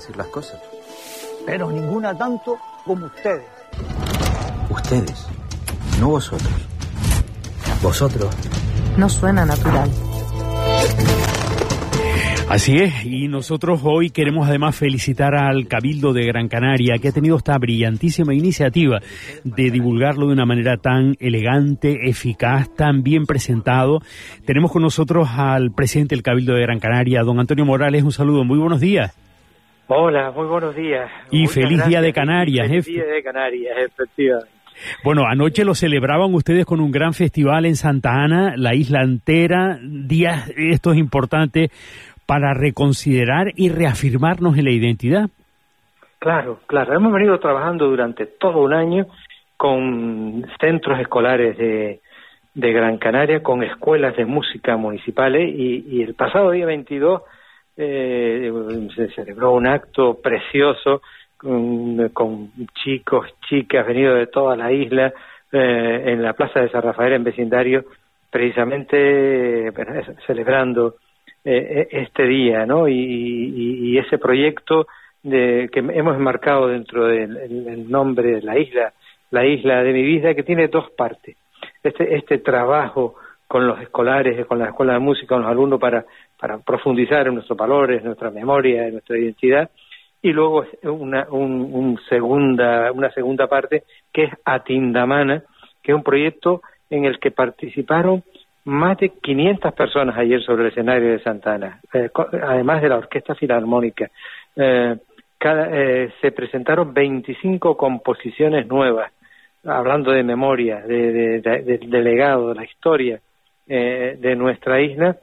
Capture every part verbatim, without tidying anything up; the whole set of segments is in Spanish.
decir las cosas. Pero ninguna tanto como ustedes. Ustedes, no vosotros. Vosotros. No suena natural. Así es, y nosotros hoy queremos además felicitar al Cabildo de Gran Canaria, que ha tenido esta brillantísima iniciativa de divulgarlo de una manera tan elegante, eficaz, tan bien presentado. Tenemos con nosotros al presidente del Cabildo de Gran Canaria, don Antonio Morales. Un saludo, muy buenos días. Hola, muy buenos días. Y Muchas feliz gracias. Día de Canarias. Feliz ¿eh? Día de Canarias, efectivamente. Bueno, anoche lo celebraban ustedes con un gran festival en Santa Ana, la isla entera, días estos importantes para reconsiderar y reafirmarnos en la identidad. Claro, claro. Hemos venido trabajando durante todo un año con centros escolares de, de Gran Canaria, con escuelas de música municipales y, y el pasado día veintidós eh, se celebró un acto precioso con, con chicos, chicas venidos de toda la isla eh, en la Plaza de San Rafael en vecindario, precisamente eh, celebrando Eh, este día, ¿no? Y, y, y ese proyecto de, que hemos enmarcado dentro del el, el nombre de la isla, la isla de mi vida, que tiene dos partes. Este, este trabajo con los escolares, con la escuela de música, con los alumnos para, para profundizar en nuestros valores, nuestra memoria, en nuestra identidad, y luego una, un, un segunda, una segunda parte que es Atindamana, que es un proyecto en el que participaron más de quinientas personas ayer sobre el escenario de Santa Ana, eh, además de la Orquesta Filarmónica. Eh, cada, eh, se presentaron veinticinco composiciones nuevas, hablando de memoria, de, de, de, de, de legado, de la historia eh, de nuestra isla,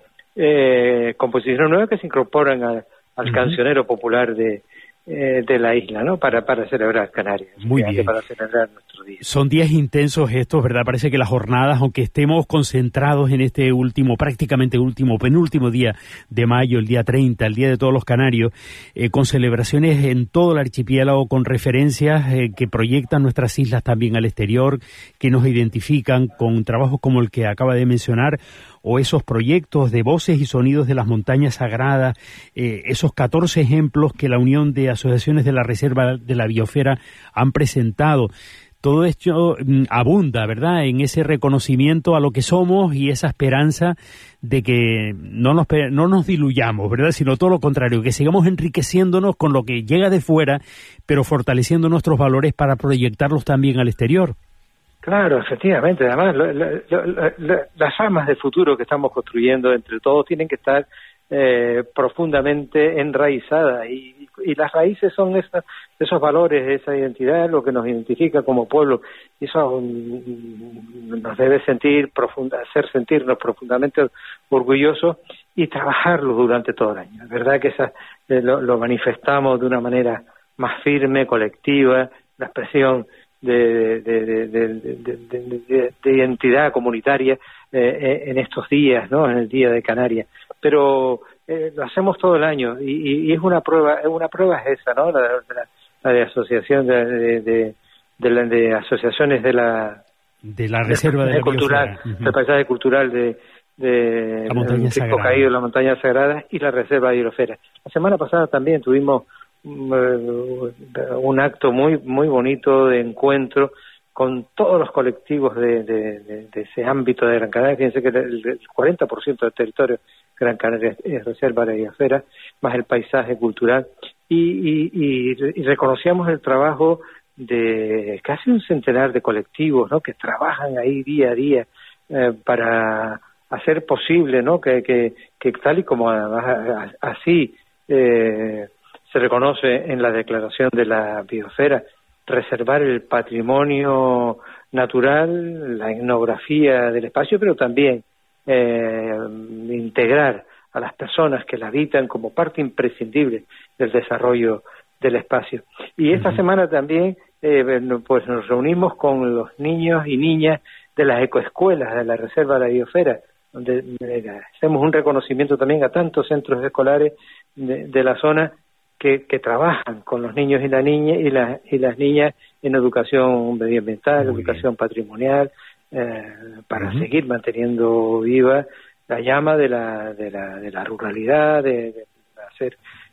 eh, composiciones nuevas que se incorporan a, al uh-huh. cancionero popular de, eh, de la isla, ¿no? Para, para celebrar Canarias. Muy bien. Para celebrar nuestro día. Son días intensos estos, ¿verdad? Parece que las jornadas, aunque estemos concentrados en este último, prácticamente último, penúltimo día de mayo, el día treinta, el Día de Todos los Canarios, eh, con celebraciones en todo el archipiélago, con referencias eh, que proyectan nuestras islas también al exterior, que nos identifican con trabajos como el que acaba de mencionar, o esos proyectos de voces y sonidos de las montañas sagradas, eh, esos catorce ejemplos que la Unión de Asociaciones de la Reserva de la Biosfera han presentado. Todo esto mm, abunda, ¿verdad?, en ese reconocimiento a lo que somos y esa esperanza de que no nos, no nos diluyamos, ¿verdad?, sino todo lo contrario, que sigamos enriqueciéndonos con lo que llega de fuera, pero fortaleciendo nuestros valores para proyectarlos también al exterior. Claro, efectivamente. Además, lo, lo, lo, lo, las armas del futuro que estamos construyendo entre todos tienen que estar eh, profundamente enraizadas y, y las raíces son esas, esos valores, esa identidad, lo que nos identifica como pueblo. Y eso um, nos debe sentir profunda, hacer sentirnos profundamente orgullosos y trabajarlo durante todo el año. Es verdad que esa, eh, lo, lo manifestamos de una manera más firme, colectiva, la expresión De, de, de, de, de, de, de, de identidad comunitaria eh, en estos días, ¿no? En el Día de Canarias, pero eh, lo hacemos todo el año y, y, y es una prueba, una prueba es esa, ¿no? La, la, la de asociación de, de, de, de, la, de asociaciones de la de la reserva de, de la cultural, uh-huh. del paisaje cultural de de la montaña sagrada, caído, la montaña sagrada y la reserva de biosfera. La semana pasada también tuvimos un acto muy muy bonito de encuentro con todos los colectivos de, de, de, de ese ámbito de Gran Canaria. Fíjense que el cuarenta por ciento del territorio de Gran Canaria es reserva de biosfera, más el paisaje cultural, y, y, y, y reconocíamos el trabajo de casi un centenar de colectivos, ¿no?, que trabajan ahí día a día eh, para hacer posible, ¿no?, que, que, que tal y como además así eh, se reconoce en la Declaración de la Biosfera, reservar el patrimonio natural, la etnografía del espacio, pero también eh, integrar a las personas que la habitan como parte imprescindible del desarrollo del espacio. Y esta uh-huh. semana también eh, pues nos reunimos con los niños y niñas de las ecoescuelas de la Reserva de la Biosfera, donde eh, hacemos un reconocimiento también a tantos centros escolares de, de la zona Que, que trabajan con los niños y la niña y, la, y las niñas en educación medioambiental, Muy educación bien. patrimonial, eh, para uh-huh. seguir manteniendo viva la llama de la de la, de la ruralidad, de, de hacer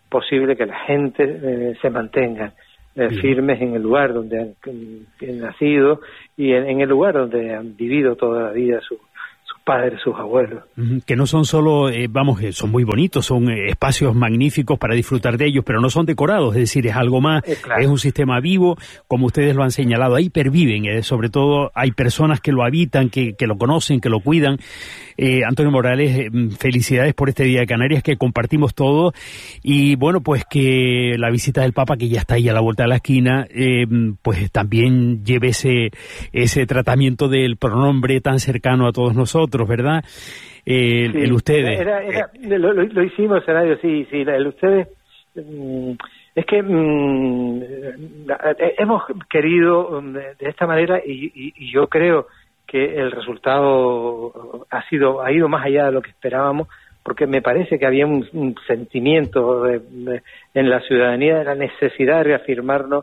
posible que la gente eh, se mantenga eh, firmes en el lugar donde han, han nacido y en, en el lugar donde han vivido toda la vida su padres, sus abuelos. Que no son solo, eh, vamos, eh, son muy bonitos, son eh, espacios magníficos para disfrutar de ellos, pero no son decorados, es decir, es algo más, eh, claro. Es un sistema vivo, como ustedes lo han señalado, ahí perviven, eh, sobre todo hay personas que lo habitan, que, que lo conocen, que lo cuidan. Eh, Antonio Morales, eh, felicidades por este Día de Canarias que compartimos todo, y bueno, pues que la visita del Papa, que ya está ahí a la vuelta de la esquina, eh, pues también lleve ese, ese tratamiento del pronombre tan cercano a todos nosotros, ¿verdad? Eh, sí, el ustedes. Era, era, lo, lo, lo hicimos, Eladio, sí, sí, el ustedes. Mm, es que mm, hemos querido mm, de esta manera y, y, y yo creo que el resultado ha sido ha ido más allá de lo que esperábamos, porque me parece que había un, un sentimiento de, de, en la ciudadanía de la necesidad de reafirmarnos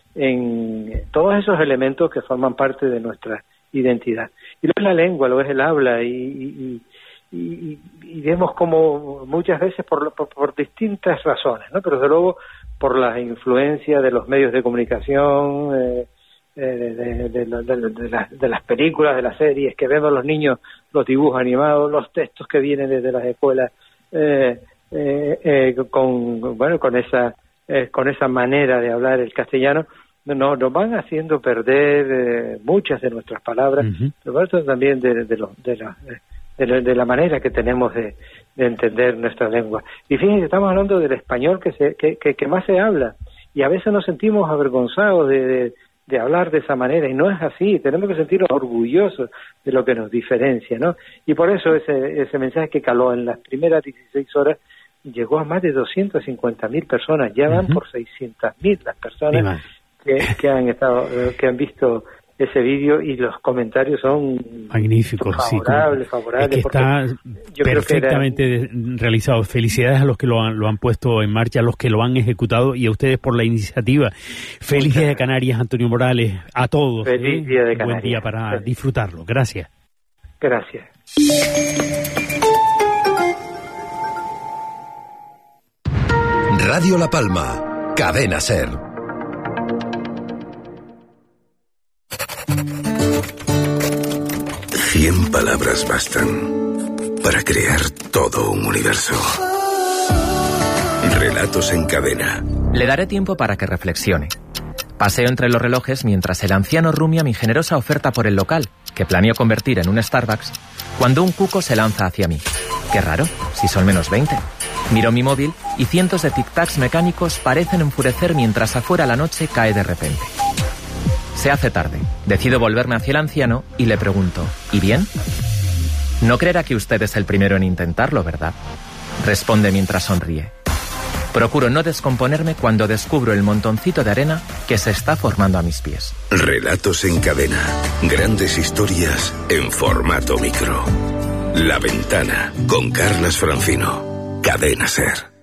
en todos esos elementos que forman parte de nuestra identidad. Y lo es la lengua, lo es el habla, y, y, y, y vemos como muchas veces por, por, por distintas razones, ¿no? Pero desde luego por la influencia de los medios de comunicación, eh, de, de, de, de, de, de, las, de las películas, de las series que vemos los niños, los dibujos animados, los textos que vienen desde las escuelas, eh, eh, eh, con bueno con esa eh, con esa manera de hablar el castellano. No, nos van haciendo perder eh, muchas de nuestras palabras, uh-huh. pero también de, de, lo, de, la, de, la, de la manera que tenemos de, de entender nuestra lengua. Y fíjense, estamos hablando del español que, se, que, que, que más se habla, y a veces nos sentimos avergonzados de, de, de hablar de esa manera, y no es así. Tenemos que sentirnos orgullosos de lo que nos diferencia, ¿no? Y por eso ese, ese mensaje que caló en las primeras dieciséis horas llegó a más de doscientas cincuenta mil personas, ya van uh-huh. por seiscientas mil las personas Que, que han estado, que han visto ese vídeo, y los comentarios son magníficos, favorables, sí, favorables. Es que está perfectamente era... realizado. Felicidades a los que lo han, lo han puesto en marcha, a los que lo han ejecutado, y a ustedes por la iniciativa. Feliz Día de Canarias, Antonio Morales, a todos. Feliz ¿eh? Día de Canarias. Buen día para Feliz. disfrutarlo. Gracias. Gracias. Radio La Palma, Cadena SER. Cien palabras bastan para crear todo un universo. Relatos en cadena. Le daré tiempo para que reflexione. Paseo entre los relojes mientras el anciano rumia mi generosa oferta por el local, que planeo convertir en un Starbucks, cuando un cuco se lanza hacia mí. Qué raro, si son menos veinte. Miro mi móvil y cientos de tic-tacs mecánicos parecen enfurecer mientras afuera la noche cae de repente. Se hace tarde. Decido volverme hacia el anciano y le pregunto, ¿y bien? No creerá que usted es el primero en intentarlo, ¿verdad? Responde mientras sonríe. Procuro no descomponerme cuando descubro el montoncito de arena que se está formando a mis pies. Relatos en cadena. Grandes historias en formato micro. La Ventana, con Carlas Francino. Cadena SER.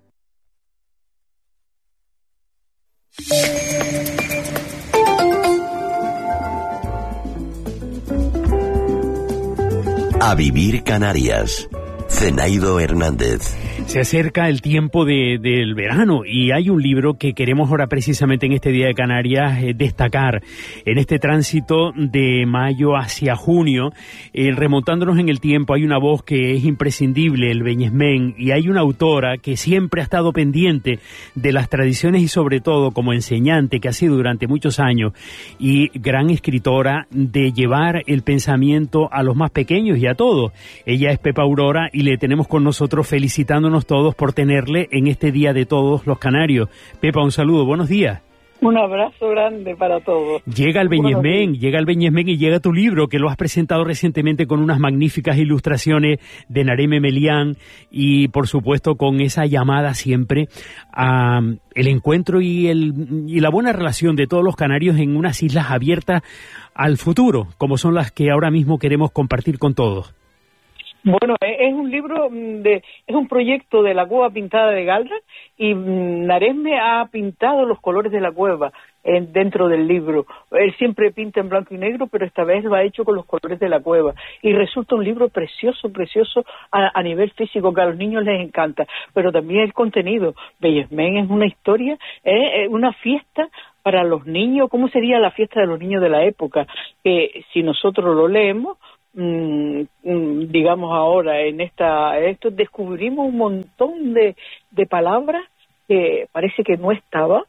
A vivir Canarias. Zenaido Hernández. Se acerca el tiempo de, del verano, y hay un libro que queremos ahora precisamente en este Día de Canarias eh, destacar en este tránsito de mayo hacia junio, eh, remontándonos en el tiempo. Hay una voz que es imprescindible, el Beñesmén, y hay una autora que siempre ha estado pendiente de las tradiciones y sobre todo como enseñante que ha sido durante muchos años, y gran escritora de llevar el pensamiento a los más pequeños y a todos. Ella es Pepa Aurora, y le tenemos con nosotros felicitándonos todos por tenerle en este Día de Todos los Canarios. Pepa, un saludo, buenos días. Un abrazo grande para todos. Llega el Beñesmén, llega el Beñesmén y llega tu libro, que lo has presentado recientemente con unas magníficas ilustraciones de Nareme Melián, y por supuesto con esa llamada siempre a el encuentro y, el, y la buena relación de todos los canarios en unas islas abiertas al futuro, como son las que ahora mismo queremos compartir con todos. Bueno, es un libro, de, es un proyecto de la cueva pintada de Galda, y Naresme ha pintado los colores de la cueva en, dentro del libro. Él siempre pinta en blanco y negro, pero esta vez lo ha hecho con los colores de la cueva. Y resulta un libro precioso, precioso a, a nivel físico, que a los niños les encanta. Pero también el contenido. Bellesmen es una historia, es una fiesta para los niños. ¿Cómo sería la fiesta de los niños de la época? Que si nosotros lo leemos, Mm, digamos ahora en esta esto descubrimos un montón de, de palabras que parece que no estaba,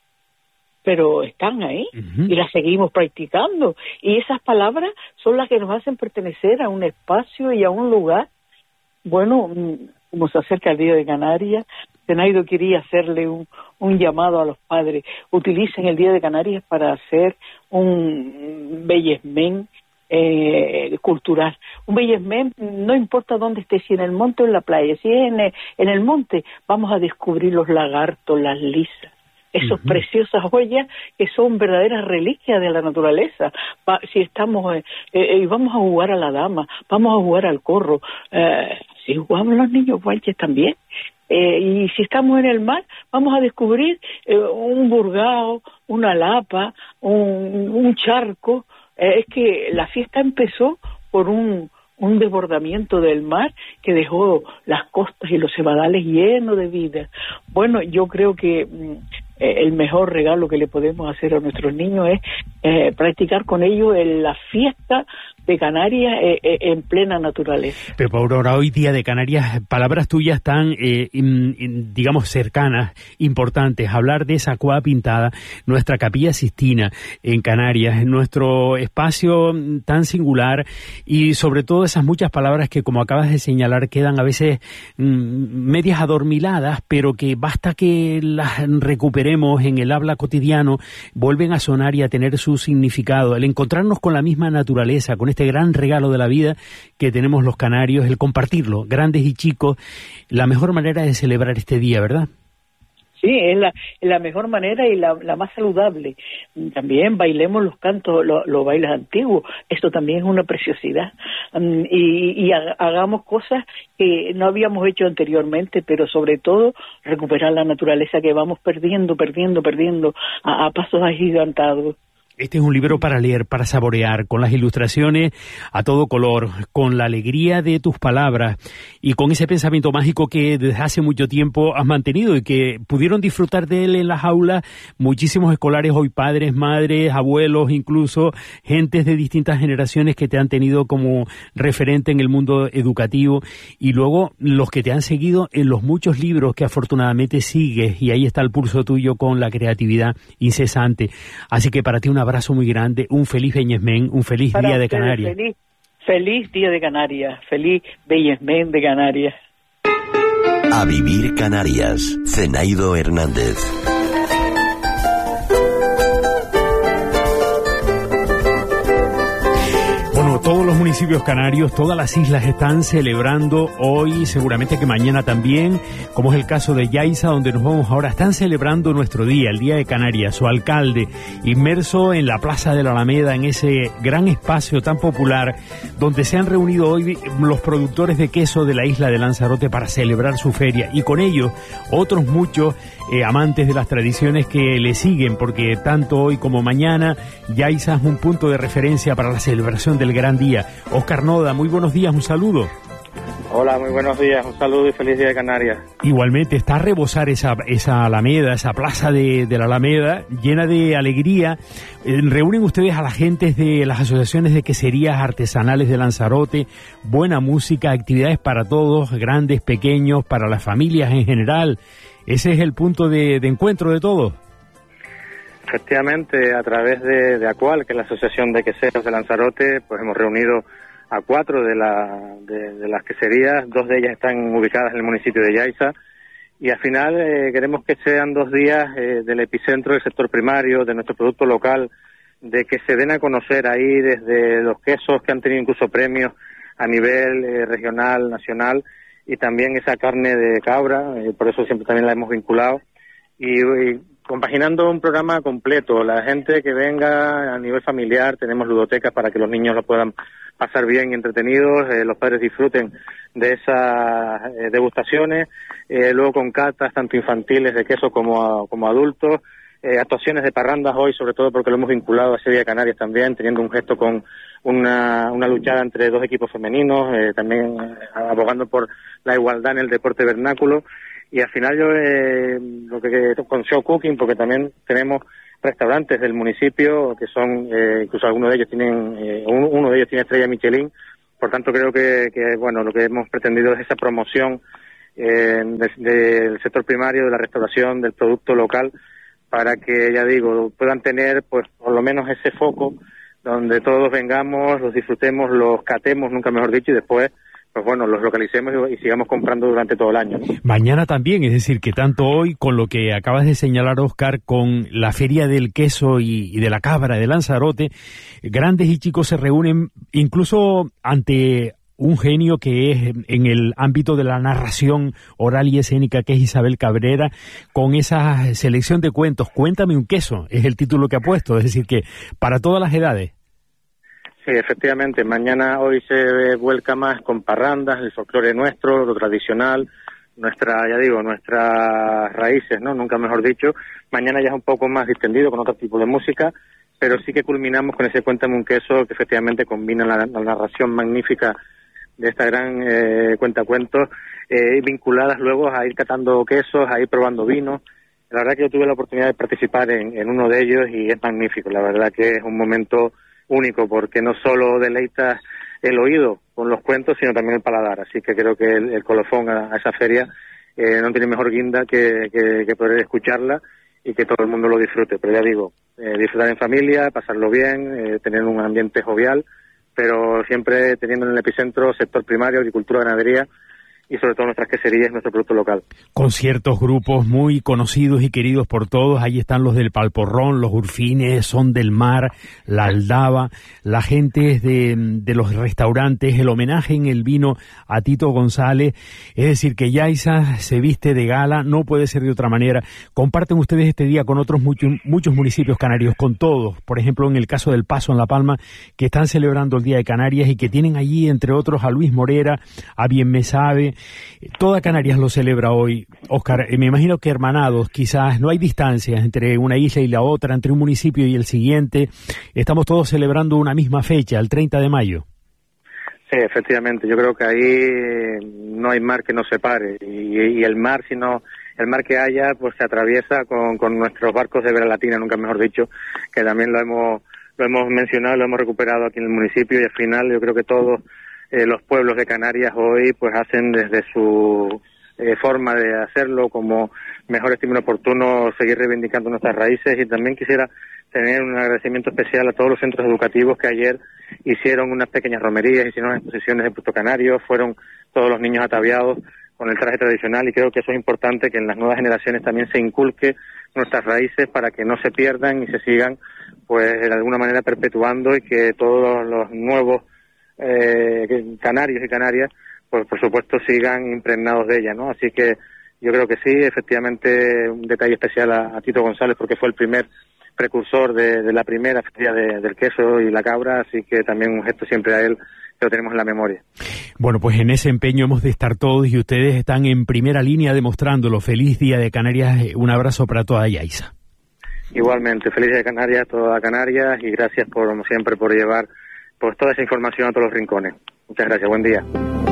pero están ahí. Uh-huh. Y las seguimos practicando, y esas palabras son las que nos hacen pertenecer a un espacio y a un lugar. Bueno, como se acerca el Día de Canarias, Zenaido quería hacerle un, un llamado a los padres: utilicen el Día de Canarias para hacer un bellesmen Eh, cultural. Un bellesmen, no importa dónde esté, si en el monte o en la playa. Si es en el, en el monte, vamos a descubrir los lagartos, las lisas, esas uh-huh. preciosas joyas que son verdaderas reliquias de la naturaleza. Va, si estamos, eh, eh, vamos a jugar a la dama, vamos a jugar al corro, eh, si jugamos los niños guanches también. Eh, y si estamos en el mar, vamos a descubrir eh, un burgao, una lapa, un, un charco. Eh, es que la fiesta empezó por un, un desbordamiento del mar que dejó las costas y los cebadales llenos de vida. Bueno, yo creo que mm, eh, el mejor regalo que le podemos hacer a nuestros niños es eh, practicar con ellos en la fiesta de Canarias eh, eh, en plena naturaleza. Pero Aurora, hoy Día de Canarias, palabras tuyas tan, eh, in, in, digamos, cercanas, importantes. Hablar de esa cueva pintada, nuestra Capilla Sixtina en Canarias, nuestro espacio tan singular, y sobre todo esas muchas palabras que, como acabas de señalar, quedan a veces mm, medias adormiladas, pero que basta que las recuperemos en el habla cotidiano, vuelven a sonar y a tener su significado. El encontrarnos con la misma naturaleza, con este gran regalo de la vida que tenemos los canarios, el compartirlo, grandes y chicos, la mejor manera de celebrar este día, ¿verdad? Sí, es la, es la mejor manera y la, la más saludable. También bailemos los cantos, los, los bailes antiguos, esto también es una preciosidad. Um, y, y hagamos cosas que no habíamos hecho anteriormente, pero sobre todo recuperar la naturaleza que vamos perdiendo, perdiendo, perdiendo a, a pasos agigantados. Este es un libro para leer, para saborear, con las ilustraciones a todo color, con la alegría de tus palabras y con ese pensamiento mágico que desde hace mucho tiempo has mantenido y que pudieron disfrutar de él en las aulas muchísimos escolares, hoy padres, madres, abuelos, incluso gentes de distintas generaciones que te han tenido como referente en el mundo educativo, y luego los que te han seguido en los muchos libros que afortunadamente sigues, y ahí está el pulso tuyo con la creatividad incesante. Así que para ti una abrazo muy grande, un feliz Bellesmen, un feliz Para Día de ustedes, Canarias. Feliz, feliz Día de Canarias, feliz Bellesmen de Canarias. A vivir Canarias, Zenaido Hernández. Bueno, todos los municipios canarios, todas las islas están celebrando hoy, seguramente que mañana también, como es el caso de Yaiza, donde nos vamos ahora, están celebrando nuestro día, el Día de Canarias. Su alcalde, inmerso en la Plaza de la Alameda, en ese gran espacio tan popular, donde se han reunido hoy los productores de queso de la isla de Lanzarote para celebrar su feria, y con ellos otros muchos eh, amantes de las tradiciones que le siguen, porque tanto hoy como mañana, Yaiza es un punto de referencia para la celebración del gran día. Óscar Noda, muy buenos días, un saludo. Hola, muy buenos días, un saludo y feliz Día de Canarias. Igualmente, está a rebosar esa, esa Alameda, esa plaza de, de la Alameda, llena de alegría. Eh, reúnen ustedes a las gentes de las asociaciones de queserías artesanales de Lanzarote, buena música, actividades para todos, grandes, pequeños, para las familias en general. Ese es el punto de, de encuentro de todos. Efectivamente, a través de, de ACUAL, que es la Asociación de Queseros de Lanzarote, pues hemos reunido a cuatro de, la, de, de las queserías, dos de ellas están ubicadas en el municipio de Yaiza, y al final eh, queremos que sean dos días eh, del epicentro del sector primario, de nuestro producto local, de que se den a conocer ahí desde los quesos que han tenido incluso premios a nivel eh, regional, nacional, y también esa carne de cabra, eh, por eso siempre también la hemos vinculado, y, y compaginando un programa completo. La gente que venga a nivel familiar, tenemos ludotecas para que los niños lo puedan pasar bien y entretenidos, eh, los padres disfruten de esas eh, degustaciones, eh, luego con catas tanto infantiles de queso como, como adultos, eh, actuaciones de parrandas hoy, sobre todo porque lo hemos vinculado a ese Día de Canarias también, teniendo un gesto con una, una luchada entre dos equipos femeninos, eh, también eh, abogando por la igualdad en el deporte vernáculo, y al final yo eh, lo que con show cooking, porque también tenemos restaurantes del municipio que son, eh, incluso algunos de ellos tienen, eh, uno de ellos tiene estrella Michelin. Por tanto, creo que, que bueno, lo que hemos pretendido es esa promoción eh, de, del sector primario, de la restauración, del producto local, para que, ya digo, puedan tener, pues, por lo menos ese foco donde todos vengamos, los disfrutemos, los catemos, nunca mejor dicho, y después, pues bueno, los localicemos y, y sigamos comprando durante todo el año. Mañana también, es decir, que tanto hoy, con lo que acabas de señalar, Óscar, con la Feria del Queso y, y de la Cabra de Lanzarote, grandes y chicos se reúnen incluso ante un genio que es en el ámbito de la narración oral y escénica, que es Isabel Cabrera, con esa selección de cuentos. Cuéntame un queso, es el título que ha puesto, es decir, que para todas las edades. Sí, efectivamente, mañana hoy se vuelca más con parrandas, el folclore nuestro, lo tradicional, nuestra, ya digo, nuestras raíces, ¿no? Nunca mejor dicho. Mañana ya es un poco más distendido con otro tipo de música, pero sí que culminamos con ese Cuéntame un queso que efectivamente combina la, la narración magnífica de esta gran eh, cuentacuentos, eh, vinculadas luego a ir catando quesos, a ir probando vinos. La verdad que yo tuve la oportunidad de participar en, en uno de ellos y es magnífico, la verdad que es un momento único, porque no solo deleitas el oído con los cuentos, sino también el paladar. Así que creo que el, el colofón a, a esa feria eh, no tiene mejor guinda que, que, que poder escucharla y que todo el mundo lo disfrute. Pero ya digo, eh, disfrutar en familia, pasarlo bien, eh, tener un ambiente jovial, pero siempre teniendo en el epicentro sector primario, agricultura, ganadería, y sobre todo nuestras queserías, nuestro producto local. Con ciertos grupos muy conocidos y queridos por todos, ahí están los del Palporrón, los Urfines, Son del Mar, la Aldaba, la gente de, de los restaurantes, el homenaje en el vino a Tito González, es decir, que Yaiza se viste de gala, no puede ser de otra manera. Comparten ustedes este día con otros muchos, muchos municipios canarios, con todos, por ejemplo en el caso del Paso en La Palma, que están celebrando el Día de Canarias y que tienen allí entre otros a Luis Morera, a Bien Me Sabe. Toda Canarias lo celebra hoy, Óscar. Me imagino que hermanados, quizás no hay distancias entre una isla y la otra, entre un municipio y el siguiente. Estamos todos celebrando una misma fecha, el treinta de mayo. Sí, efectivamente. Yo creo que ahí no hay mar que nos separe. Y, y el mar, si no, el mar que haya, pues se atraviesa con, con nuestros barcos de Vera Latina, nunca mejor dicho, que también lo hemos, lo hemos mencionado, lo hemos recuperado aquí en el municipio, y al final yo creo que todos Eh, los pueblos de Canarias hoy pues hacen desde su eh, forma de hacerlo como mejor estime oportuno seguir reivindicando nuestras raíces. Y también quisiera tener un agradecimiento especial a todos los centros educativos que ayer hicieron unas pequeñas romerías, hicieron exposiciones de Puerto Canario, fueron todos los niños ataviados con el traje tradicional, y creo que eso es importante, que en las nuevas generaciones también se inculque nuestras raíces para que no se pierdan y se sigan pues de alguna manera perpetuando, y que todos los nuevos Eh, canarios y canarias pues por supuesto sigan impregnados de ella, ¿no? Así que yo creo que sí, efectivamente un detalle especial a, a Tito González, porque fue el primer precursor de, de la primera feria de, del queso y la cabra, así que también un gesto siempre a él que lo tenemos en la memoria. Bueno, pues en ese empeño hemos de estar todos, y ustedes están en primera línea demostrándolo. Feliz Día de Canarias, un abrazo para toda Yaiza. Igualmente, feliz Día de Canarias, toda Canarias, y gracias por, como siempre, por llevar pues toda esa información a todos los rincones. Muchas gracias, buen día.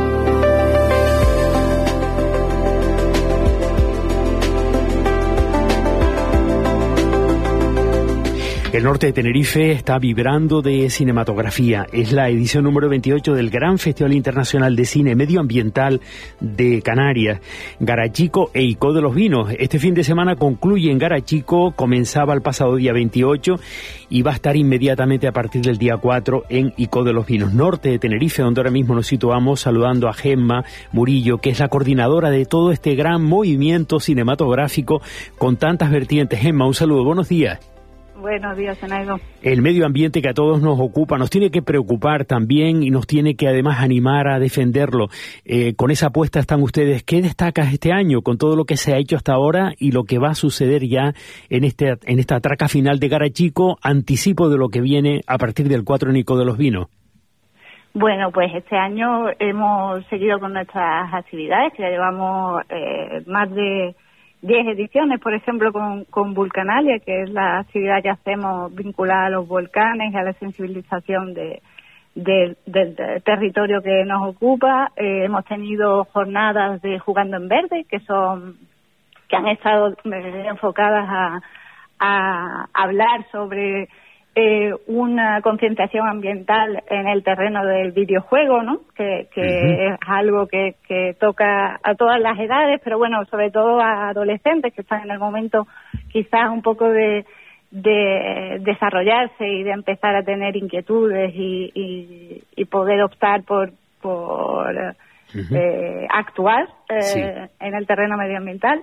El norte de Tenerife está vibrando de cinematografía. Es la edición número veintiocho del Gran Festival Internacional de Cine Medioambiental de Canarias, Garachico e Icó de los Vinos. Este fin de semana concluye en Garachico, comenzaba el pasado día veintiocho y va a estar inmediatamente a partir del día cuatro en Icó de los Vinos. Norte de Tenerife, donde ahora mismo nos situamos, saludando a Gemma Murillo, que es la coordinadora de todo este gran movimiento cinematográfico con tantas vertientes. Gemma, un saludo, buenos días. Buenos días, Zenaido. El medio ambiente que a todos nos ocupa, nos tiene que preocupar también, y nos tiene que además animar a defenderlo. Eh, con esa apuesta están ustedes. ¿Qué destacas este año con todo lo que se ha hecho hasta ahora y lo que va a suceder ya en este en esta traca final de Garachico, anticipo de lo que viene a partir del cuatro en Icó de los Vinos? Bueno, pues este año hemos seguido con nuestras actividades, que ya llevamos eh, más de diez ediciones, por ejemplo, con, con Vulcanalia, que es la actividad que hacemos vinculada a los volcanes y a la sensibilización de, de, del de territorio que nos ocupa. Eh, hemos tenido jornadas de Jugando en Verde, que son que han estado eh, enfocadas a, a hablar sobre Eh, una concienciación ambiental en el terreno del videojuego, ¿no? Que, que uh-huh. es algo que, que toca a todas las edades, pero bueno, sobre todo a adolescentes que están en el momento quizás un poco de, de desarrollarse y de empezar a tener inquietudes y, y, y poder optar por, por uh-huh. eh, actuar eh, sí. en el terreno medioambiental.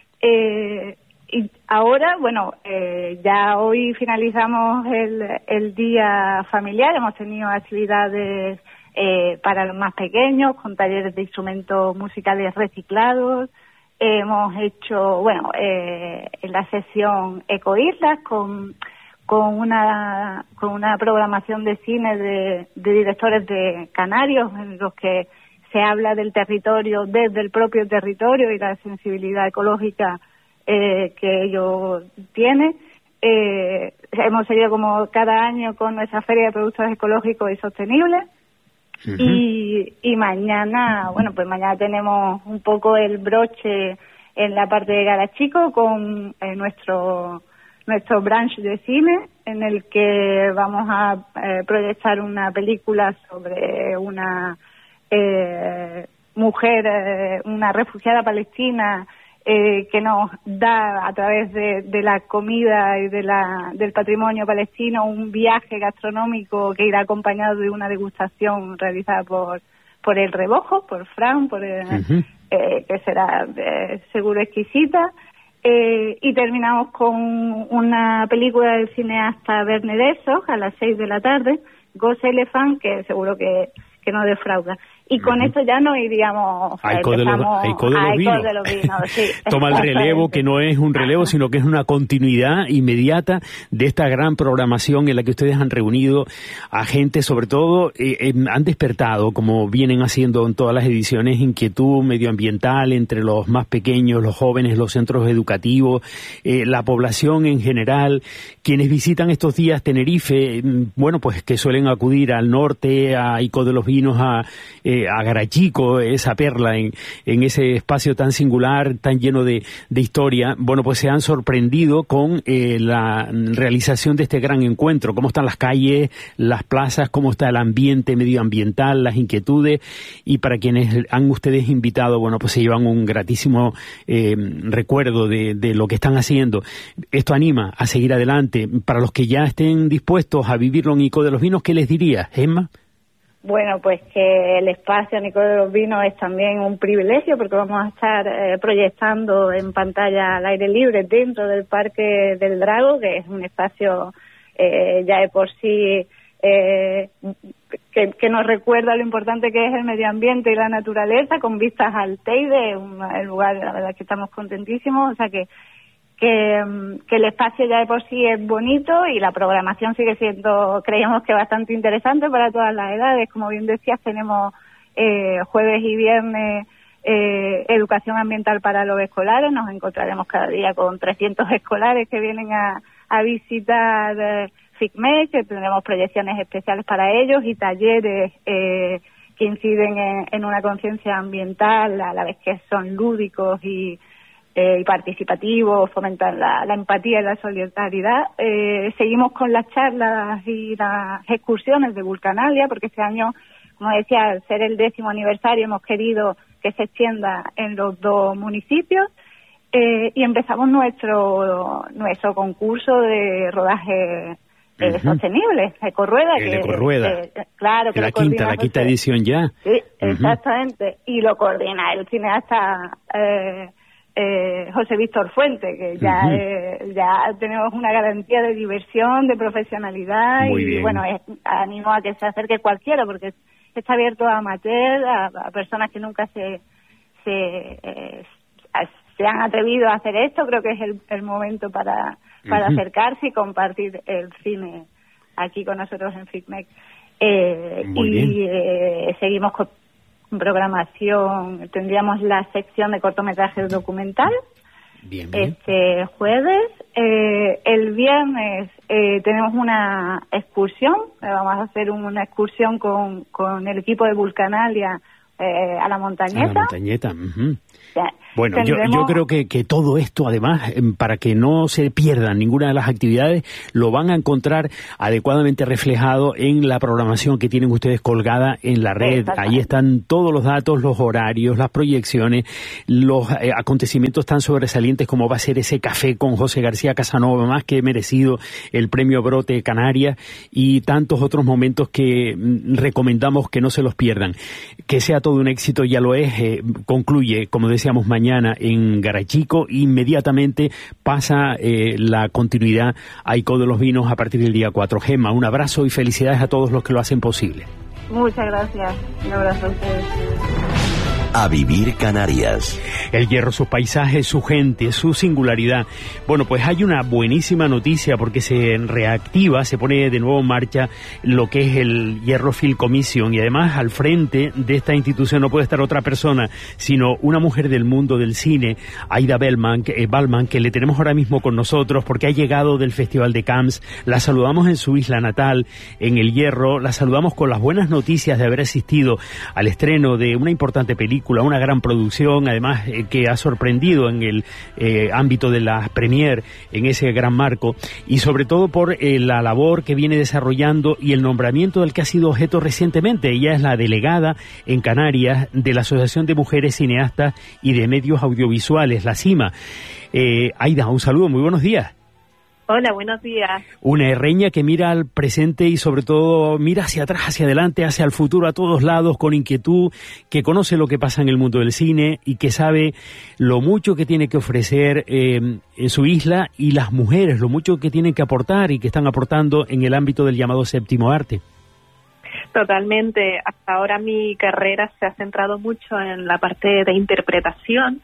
Eh, Y ahora, bueno, eh, ya hoy finalizamos el, el día familiar. Hemos tenido actividades eh, para los más pequeños, con talleres de instrumentos musicales reciclados. Eh, hemos hecho, bueno, eh, en la sesión Ecoislas con, con, una, con una programación de cine de, de directores de Canarios, en los que se habla del territorio desde el propio territorio y la sensibilidad ecológica Eh, que ello tiene. Eh, hemos seguido como cada año con nuestra feria de productos ecológicos y sostenibles. Uh-huh. y, y mañana, bueno, pues mañana tenemos un poco el broche en la parte de Garachico con eh, nuestro nuestro branch de cine, en el que vamos a eh, proyectar una película sobre una eh, mujer, eh, una refugiada palestina, Eh, que nos da a través de, de la comida y de la, del patrimonio palestino un viaje gastronómico que irá acompañado de una degustación realizada por por el Rebojo, por Fran, por el, uh-huh. eh, que será eh, seguro exquisita. Eh, y terminamos con una película del cineasta Werner Herzog a las seis de la tarde, Ghost Elephant, que seguro que, que no defrauda. Y con uh-huh. esto ya nos iríamos a Ico de los, a Ico de los vinos. De los vinos sí. Toma el relevo, que no es un relevo, sino que es una continuidad inmediata de esta gran programación en la que ustedes han reunido a gente, sobre todo, eh, eh, han despertado, como vienen haciendo en todas las ediciones, inquietud medioambiental entre los más pequeños, los jóvenes, los centros educativos, eh, la población en general, quienes visitan estos días Tenerife, bueno, pues que suelen acudir al norte, a Ico de los Vinos, a eh, a Garachico, esa perla en, en ese espacio tan singular, tan lleno de, de historia, bueno, pues se han sorprendido con eh, la realización de este gran encuentro. ¿Cómo están las calles, las plazas, cómo está el ambiente medioambiental, las inquietudes? Y para quienes han ustedes invitado, bueno, pues se llevan un gratísimo eh, recuerdo de, de lo que están haciendo. Esto anima a seguir adelante. Para los que ya estén dispuestos a vivirlo en Ico de los Vinos, ¿qué les diría, Gemma? Bueno, pues que el espacio Ico de los Vinos es también un privilegio, porque vamos a estar eh, proyectando en pantalla al aire libre dentro del Parque del Drago, que es un espacio eh, ya de por sí eh, que, que nos recuerda lo importante que es el medio ambiente y la naturaleza, con vistas al Teide, un lugar, la verdad, que estamos contentísimos. O sea que Que, que el espacio ya de por sí es bonito y la programación sigue siendo, creemos que bastante interesante para todas las edades. Como bien decías, tenemos eh, jueves y viernes eh, educación ambiental para los escolares. Nos encontraremos cada día con trescientos escolares que vienen a, a visitar eh, FICMEC, que tendremos proyecciones especiales para ellos y talleres eh, que inciden en, en una conciencia ambiental, a la vez que son lúdicos y Eh, y participativos, fomentar la, la empatía y la solidaridad. Eh, seguimos con las charlas y las excursiones de Vulcanalia, porque este año, como decía, al ser el décimo aniversario, hemos querido que se extienda en los dos municipios. Eh, y empezamos nuestro nuestro concurso de rodaje eh, uh-huh. sostenible, Ecorrueda. El que, Ecorrueda. Eh, claro, que la quinta, la quinta edición ya. Sí, uh-huh. exactamente. Y lo coordina el cineasta Eh, Eh, José Víctor Fuente, que ya uh-huh. eh, ya tenemos una garantía de diversión, de profesionalidad. Muy y bien. Bueno, es, animo a que se acerque cualquiera, porque está abierto a amateurs, a, a personas que nunca se se, eh, se han atrevido a hacer esto. Creo que es el, el momento para para uh-huh. acercarse y compartir el cine aquí con nosotros en FICMEC. Eh, Muy y bien. eh, seguimos con programación. Tendríamos la sección de cortometrajes documental Bien, bien. este jueves. Eh, el viernes eh, tenemos una excursión. Eh, vamos a hacer una excursión con, con el equipo de Vulcanalia eh, a la montañeta. A la montañeta. Uh-huh. Ya. Bueno, yo, Tendremos- yo creo que, que todo esto, además, em, para que no se pierdan ninguna de las actividades, lo van a encontrar adecuadamente reflejado en la programación que tienen ustedes colgada en la red. Exactamente. Ahí están todos los datos, los horarios, las proyecciones, los eh, acontecimientos tan sobresalientes como va a ser ese café con José García Casanova, más que merecido el premio Brote Canarias, y tantos otros momentos que mm, recomendamos que no se los pierdan. Que sea todo un éxito, ya lo es. Eh, concluye, como decíamos, mañana en Garachico. Inmediatamente pasa eh, la continuidad a Ico de los Vinos a partir del día cuatro. Gemma, un abrazo y felicidades a todos los que lo hacen posible. Muchas gracias. Un abrazo a ustedes. A vivir Canarias. El Hierro, sus paisajes, su gente, su singularidad. Bueno, pues hay una buenísima noticia porque se reactiva, se pone de nuevo en marcha lo que es el Hierro Film Commission, y además al frente de esta institución no puede estar otra persona sino una mujer del mundo del cine, Aida Bellman, que, eh, Ballman, que le tenemos ahora mismo con nosotros porque ha llegado del Festival de Cannes. La saludamos en su isla natal, en el Hierro. La saludamos con las buenas noticias de haber asistido al estreno de una importante película, una gran producción, además eh, que ha sorprendido en el eh, ámbito de la premier, en ese gran marco, y sobre todo por eh, la labor que viene desarrollando y el nombramiento del que ha sido objeto recientemente. Ella es la delegada en Canarias de la Asociación de Mujeres Cineastas y de Medios Audiovisuales, la CIMA. Eh, Aida, un saludo, muy buenos días. Hola, buenos días. Una herreña que mira al presente y sobre todo mira hacia atrás, hacia adelante, hacia el futuro, a todos lados, con inquietud, que conoce lo que pasa en el mundo del cine y que sabe lo mucho que tiene que ofrecer eh, en su isla, y las mujeres, lo mucho que tienen que aportar y que están aportando en el ámbito del llamado séptimo arte. Totalmente. Hasta ahora mi carrera se ha centrado mucho en la parte de interpretación,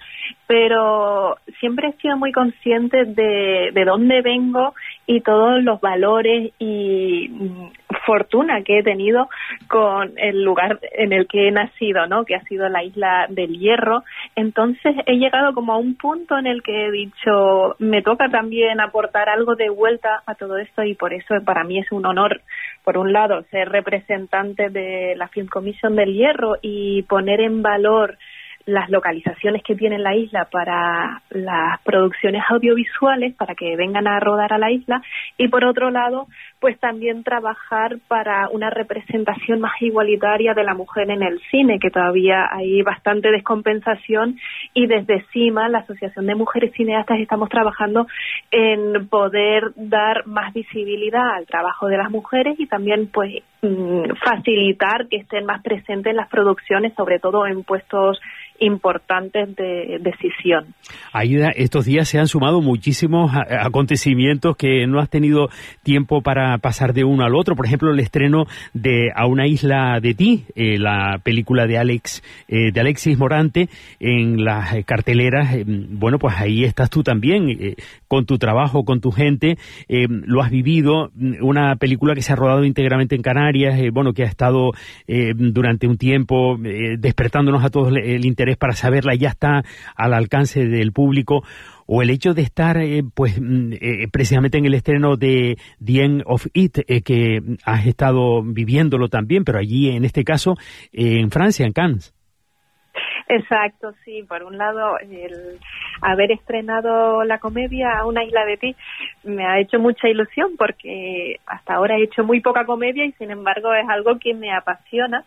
pero siempre he sido muy consciente de, de dónde vengo y todos los valores y fortuna que he tenido con el lugar en el que he nacido, ¿no? Que ha sido la isla del Hierro. Entonces he llegado como a un punto en el que he dicho, me toca también aportar algo de vuelta a todo esto, y por eso para mí es un honor, por un lado, ser representante de la Film Commission del Hierro y poner en valor las localizaciones que tiene la isla para las producciones audiovisuales, para que vengan a rodar a la isla, y por otro lado, pues también trabajar para una representación más igualitaria de la mujer en el cine, que todavía hay bastante descompensación, y desde CIMA, la Asociación de Mujeres Cineastas, estamos trabajando en poder dar más visibilidad al trabajo de las mujeres y también pues facilitar que estén más presentes en las producciones, sobre todo en puestos importantes de decisión. Aida, estos días se han sumado muchísimos a- acontecimientos que no has tenido tiempo para pasar de uno al otro. Por ejemplo, el estreno de A una isla de ti, eh, la película de Alex eh, de Alexis Morante en las eh, carteleras. Eh, bueno, pues ahí estás tú también, eh, con tu trabajo, con tu gente. Eh, lo has vivido, una película que se ha rodado íntegramente en Canarias, eh, bueno, que ha estado eh, durante un tiempo eh, despertándonos a todos el interés para saberla, ya está al alcance del público. O el hecho de estar eh, pues eh, precisamente en el estreno de The End of It, eh, que has estado viviéndolo también, pero allí en este caso eh, en Francia, en Cannes. Exacto, sí. Por un lado, el haber estrenado la comedia A una isla de ti me ha hecho mucha ilusión, porque hasta ahora he hecho muy poca comedia y sin embargo es algo que me apasiona.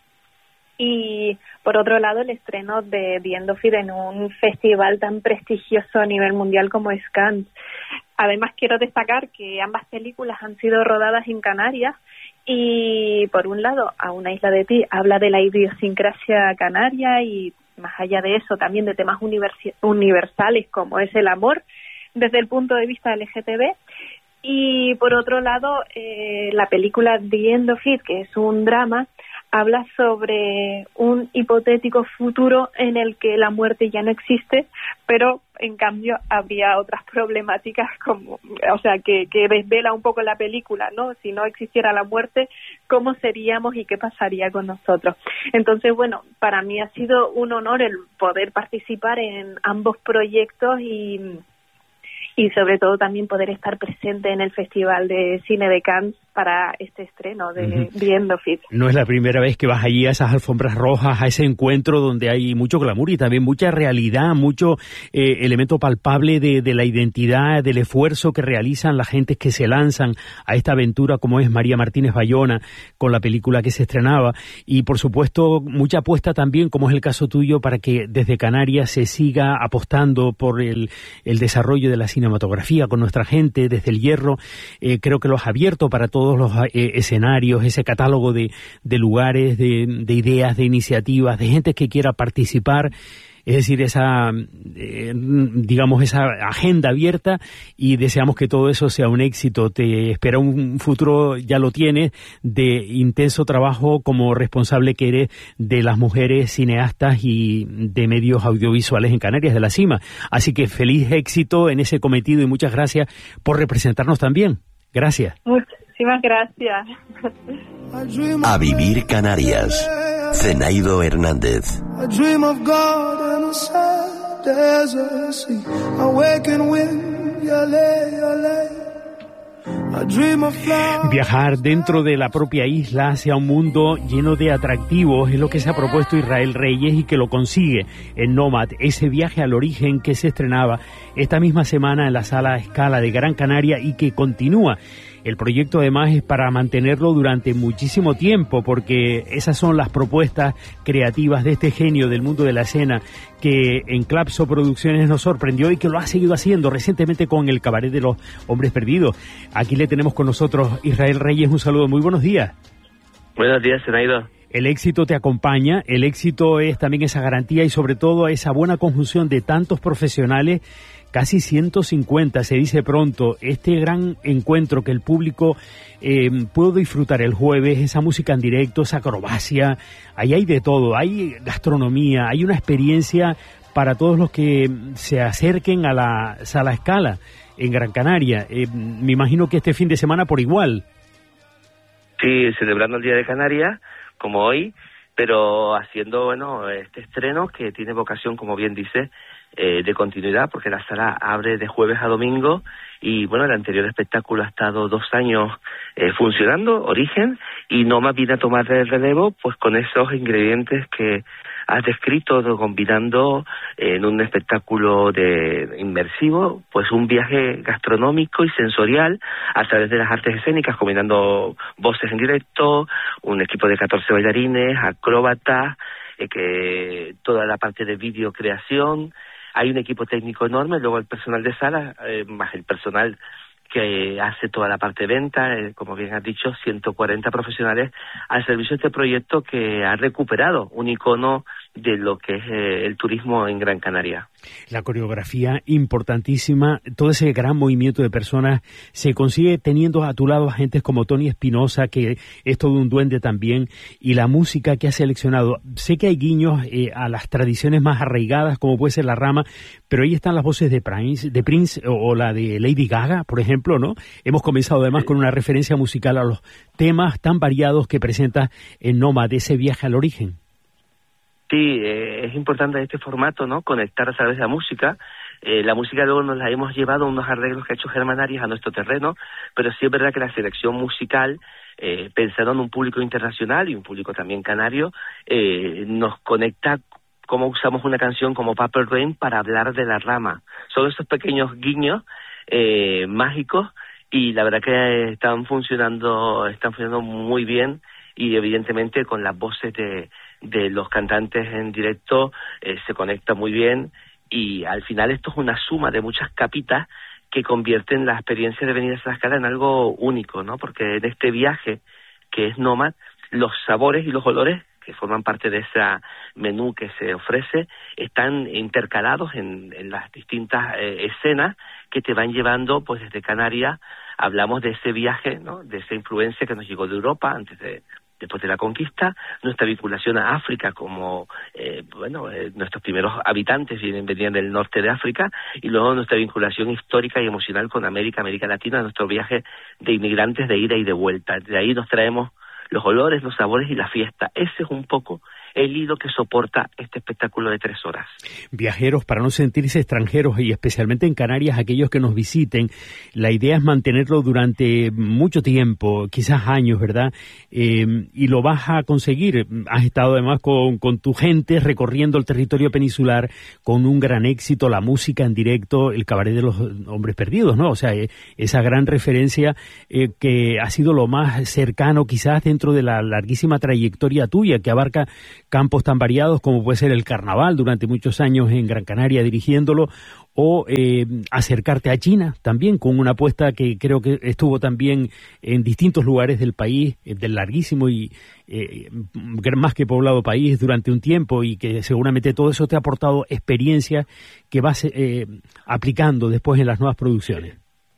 Y por otro lado, el estreno de The End of It en un festival tan prestigioso a nivel mundial como es Cannes. Además, quiero destacar que ambas películas han sido rodadas en Canarias, y por un lado, A una isla de ti habla de la idiosincrasia canaria y, más allá de eso, también de temas universi- universales como es el amor desde el punto de vista L G T B. Y por otro lado, eh, la película The End of It, que es un drama, habla sobre un hipotético futuro en el que la muerte ya no existe, pero en cambio habría otras problemáticas, como, o sea, que, que desvela un poco la película, ¿no? Si no existiera la muerte, ¿cómo seríamos y qué pasaría con nosotros? Entonces, bueno, para mí ha sido un honor el poder participar en ambos proyectos y y sobre todo también poder estar presente en el Festival de Cine de Cannes para este estreno de Uh-huh. The End of It. No es la primera vez que vas allí a esas alfombras rojas, a ese encuentro donde hay mucho glamour y también mucha realidad, mucho eh, elemento palpable de, de la identidad, del esfuerzo que realizan las gentes que se lanzan a esta aventura, como es María Martínez Bayona con la película que se estrenaba, y por supuesto mucha apuesta también, como es el caso tuyo, para que desde Canarias se siga apostando por el, el desarrollo de la cinematografía con nuestra gente desde el Hierro. Eh, creo que lo has abierto para todos los eh, escenarios, ese catálogo de, de lugares, de, de ideas, de iniciativas, de gente que quiera participar. Es decir, esa, eh, digamos, esa agenda abierta, y deseamos que todo eso sea un éxito. Te espera un futuro, ya lo tienes, de intenso trabajo como responsable que eres de las mujeres cineastas y de medios audiovisuales en Canarias, de la CIMA. Así que feliz éxito en ese cometido y muchas gracias por representarnos también. Gracias. Muchísimas gracias. A vivir Canarias. Zenaido Hernández. I dream of God and a sad desert sea. I waken wind, yale, yale. I dream of flowers. Viajar dentro de la propia isla hacia un mundo lleno de atractivos es lo que se ha propuesto Israel Reyes y que lo consigue en Nomad, ese viaje al origen que se estrenaba esta misma semana en la Sala Scala de Gran Canaria y que continúa. El proyecto además es para mantenerlo durante muchísimo tiempo, porque esas son las propuestas creativas de este genio del mundo de la escena que en Clapso Producciones nos sorprendió y que lo ha seguido haciendo recientemente con el Cabaret de los Hombres Perdidos. Aquí le tenemos con nosotros Israel Reyes. Un saludo, muy buenos días. Buenos días, Zenaido. El éxito te acompaña, el éxito es también esa garantía y sobre todo esa buena conjunción de tantos profesionales, casi ciento cincuenta, se dice pronto, este gran encuentro que el público eh, pudo disfrutar el jueves, esa música en directo, esa acrobacia, ahí hay de todo, hay gastronomía, hay una experiencia para todos los que se acerquen a la Sala Scala en Gran Canaria. Eh, me imagino que este fin de semana por igual. Sí, celebrando el Día de Canarias, como hoy, pero haciendo, bueno, este estreno que tiene vocación, como bien dice, eh, de continuidad, porque la sala abre de jueves a domingo y, bueno, el anterior espectáculo ha estado dos años eh, funcionando, Origen, y Nomad viene a tomar el relevo, pues con esos ingredientes que has descrito, combinando eh, en un espectáculo de inmersivo, pues un viaje gastronómico y sensorial a través de las artes escénicas, combinando voces en directo, un equipo de catorce bailarines, acróbatas, eh, que toda la parte de videocreación. Hay un equipo técnico enorme, luego el personal de sala, eh, más el personal que hace toda la parte de venta, eh, como bien has dicho, ciento cuarenta profesionales al servicio de este proyecto que ha recuperado un icono de lo que es eh, el turismo en Gran Canaria. La coreografía importantísima, todo ese gran movimiento de personas se consigue teniendo a tu lado a gentes como Tony Espinosa, que es todo un duende también, y la música que has seleccionado. Sé que hay guiños eh, a las tradiciones más arraigadas, como puede ser la rama, pero ahí están las voces de Prince, de Prince o, o la de Lady Gaga, por ejemplo, ¿no? Hemos comenzado además con una referencia musical a los temas tan variados que presenta en Nomad, de ese viaje al origen. Sí, eh, es importante este formato, ¿no? Conectar a través de la música. Eh, la música luego nos la hemos llevado a unos arreglos que ha hecho Germán Arias a nuestro terreno, pero sí es verdad que la selección musical, eh, pensando en un público internacional y un público también canario, eh, nos conecta cómo usamos una canción como Purple Rain para hablar de la rama. Son esos pequeños guiños eh, mágicos y la verdad que están funcionando, están funcionando muy bien y evidentemente con las voces de de los cantantes en directo eh, se conecta muy bien y al final esto es una suma de muchas capitas que convierten la experiencia de venir a esa escala en algo único, ¿no? Porque en este viaje que es Nomad, los sabores y los olores que forman parte de ese menú que se ofrece están intercalados en, en las distintas eh, escenas que te van llevando pues desde Canarias. Hablamos de ese viaje, ¿no? De esa influencia que nos llegó de Europa antes de después de la conquista, nuestra vinculación a África como, eh, bueno, eh, nuestros primeros habitantes vienen, venían del norte de África, y luego nuestra vinculación histórica y emocional con América, América Latina, nuestro viaje de inmigrantes de ida y de vuelta. De ahí nos traemos los olores, los sabores y la fiesta. Ese es un poco el hilo que soporta este espectáculo de tres horas. Viajeros, para no sentirse extranjeros, y especialmente en Canarias, aquellos que nos visiten, la idea es mantenerlo durante mucho tiempo, quizás años, ¿verdad? Eh, y lo vas a conseguir. Has estado además con, con tu gente recorriendo el territorio peninsular con un gran éxito, la música en directo, el cabaret de los hombres perdidos, ¿no? O sea, eh, esa gran referencia eh, que ha sido lo más cercano quizás dentro de la larguísima trayectoria tuya, que abarca campos tan variados como puede ser el carnaval, durante muchos años en Gran Canaria dirigiéndolo, o eh, acercarte a China también con una apuesta que creo que estuvo también en distintos lugares del país, del larguísimo y eh, más que poblado país durante un tiempo, y que seguramente todo eso te ha aportado experiencia que vas eh, aplicando después en las nuevas producciones.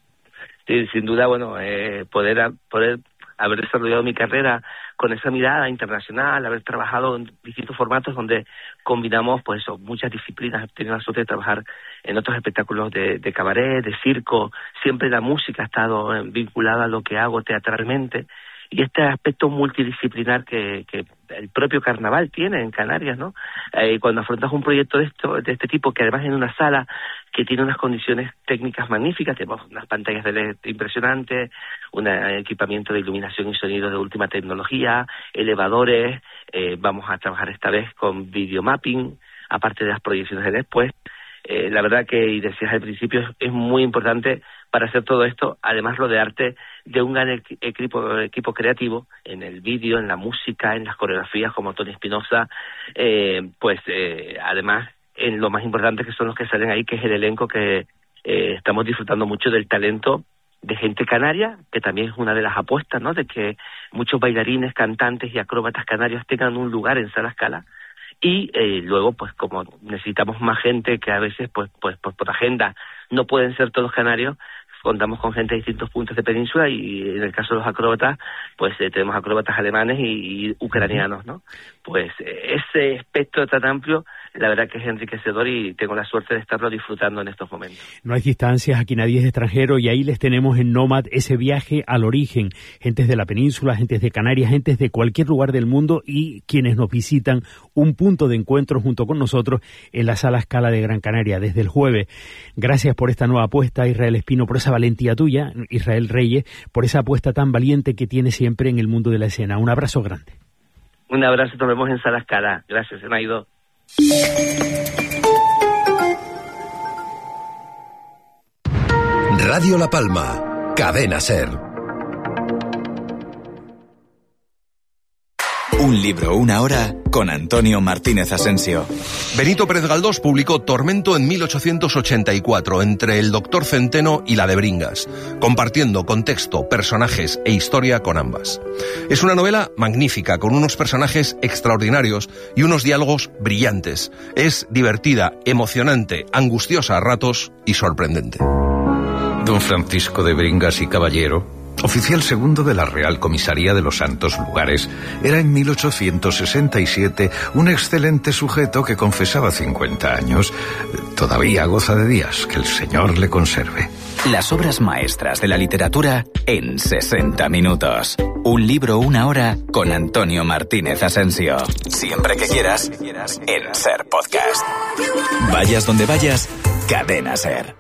Sí, sin duda, bueno, eh, poder, poder haber desarrollado mi carrera con esa mirada internacional, haber trabajado en distintos formatos donde combinamos pues eso, muchas disciplinas. He tenido la suerte de trabajar en otros espectáculos de, de cabaret, de circo. Siempre la música ha estado vinculada a lo que hago teatralmente, y este aspecto multidisciplinar que, que el propio carnaval tiene en Canarias, ¿no? Eh, cuando afrontas un proyecto de, esto, de este tipo, que además en una sala que tiene unas condiciones técnicas magníficas, tenemos unas pantallas de L E D impresionantes, un equipamiento de iluminación y sonido de última tecnología, elevadores, eh, vamos a trabajar esta vez con videomapping, aparte de las proyecciones de después. Eh, la verdad que, y decías al principio, es, es muy importante para hacer todo esto, además rodearte de un gran equipo, equipo creativo en el vídeo, en la música, en las coreografías como Tony Espinosa, eh, pues eh, además en lo más importante que son los que salen ahí, que es el elenco, que eh, estamos disfrutando mucho del talento de gente canaria, que también es una de las apuestas, ¿no?, de que muchos bailarines, cantantes y acróbatas canarios tengan un lugar en Sala Scala. Y eh, luego, pues como necesitamos más gente, que a veces pues pues, pues por agenda no pueden ser todos canarios, contamos con gente de distintos puntos de península, y en el caso de los acróbatas, pues eh, tenemos acróbatas alemanes y, y ucranianos, ¿no? Pues eh, ese espectro tan amplio, la verdad que es enriquecedor, y tengo la suerte de estarlo disfrutando en estos momentos. No hay distancias, aquí nadie es extranjero, y ahí les tenemos en Nómad ese viaje al origen, gentes de la península, gentes de Canarias, gentes de cualquier lugar del mundo, y quienes nos visitan, un punto de encuentro junto con nosotros en la Sala Scala de Gran Canaria desde el jueves. Gracias por esta nueva apuesta, Israel Espino, por esa valentía tuya, Israel Reyes, por esa apuesta tan valiente que tiene siempre en el mundo de la escena. Un abrazo grande. Un abrazo, nos vemos en Sala Scala. Gracias, Zenaido. Radio La Palma, Cadena SER. Un libro, una hora, con Antonio Martínez Asensio. Benito Pérez Galdós publicó Tormento en mil ochocientos ochenta y cuatro, entre el Doctor Centeno y la de Bringas, compartiendo contexto, personajes e historia con ambas. Es una novela magnífica, con unos personajes extraordinarios y unos diálogos brillantes. Es divertida, emocionante, angustiosa a ratos y sorprendente. Don Francisco de Bringas y Caballero, oficial segundo de la Real Comisaría de los Santos Lugares, era en mil ochocientos sesenta y siete un excelente sujeto que confesaba cincuenta años. Todavía goza de días, que el Señor le conserve. Las obras maestras de la literatura en sesenta minutos. Un libro, una hora, con Antonio Martínez Asensio. Siempre que quieras, en SER Podcast. Vayas donde vayas, Cadena SER.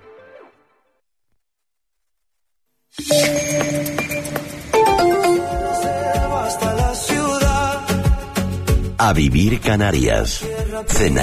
A vivir Canarias. Cena